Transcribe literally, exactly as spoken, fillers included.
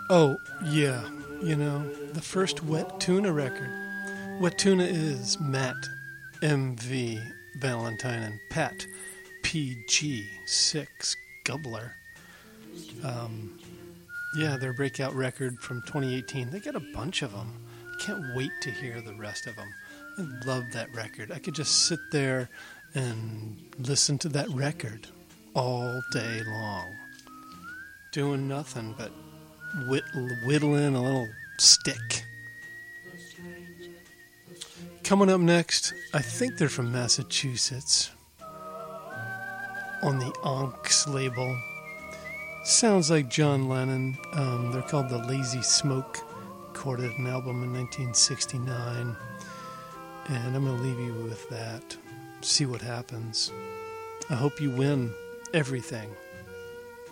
Oh, yeah. You know, the first Wet Tuna record. Wet Tuna is Matt M V Valentine and Pat P G six Gubler. Um, yeah, their breakout record from twenty eighteen. They got a bunch of them. Can't wait to hear the rest of them. I love that record. I could just sit there and listen to that record all day long, doing nothing but whittle, whittling a little stick. Coming up next, I think they're from Massachusetts, on the Onks label. Sounds like John Lennon. Um, they're called The Lazy Smoke. Recorded an album in nineteen sixty-nine. And I'm going to leave you with that. See what happens. I hope you win everything.